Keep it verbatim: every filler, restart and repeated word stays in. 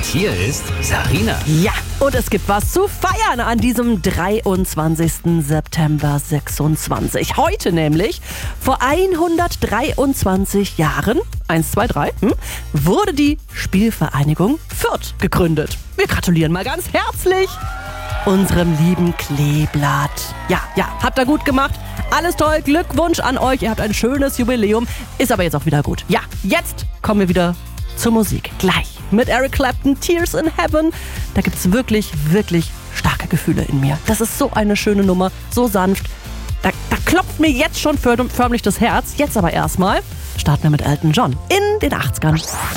Und hier ist Sarina. Ja, und es gibt was zu feiern an diesem dreiundzwanzigsten September sechsundzwanzig. Heute nämlich, vor hundertdreiundzwanzig Jahren, eins, zwei, drei, hm, wurde die Spielvereinigung Fürth gegründet. Wir gratulieren mal ganz herzlich unserem lieben Kleeblatt. Ja, ja, habt ihr gut gemacht. Alles toll, Glückwunsch an euch. Ihr habt ein schönes Jubiläum. Ist aber jetzt auch wieder gut. Ja, jetzt kommen wir wieder zur Musik. Gleich mit Eric Clapton, Tears in Heaven. Da gibt es wirklich, wirklich starke Gefühle in mir. Das ist so eine schöne Nummer, so sanft. Da, da klopft mir jetzt schon förmlich das Herz. Jetzt aber erstmal starten wir mit Elton John in den achtzigern.